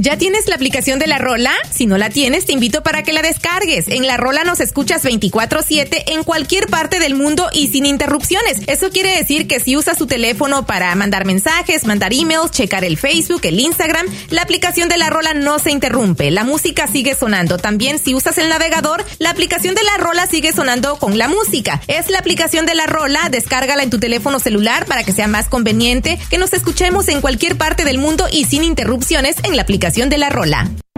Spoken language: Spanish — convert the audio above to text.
¿Ya tienes la aplicación de La Rola? Si no la tienes, te invito para que la descargues. En La Rola nos escuchas 24/7 en cualquier parte del mundo y sin interrupciones. Eso quiere decir que si usas tu teléfono para mandar mensajes, mandar emails, checar el Facebook, el Instagram, la aplicación de La Rola no se interrumpe. La música sigue sonando. También si usas el navegador, la aplicación de La Rola sigue sonando con la música. Es la aplicación de La Rola, descárgala en tu teléfono celular para que sea más conveniente que nos escuchemos en cualquier parte del mundo y sin interrupciones en la aplicación de La Rola.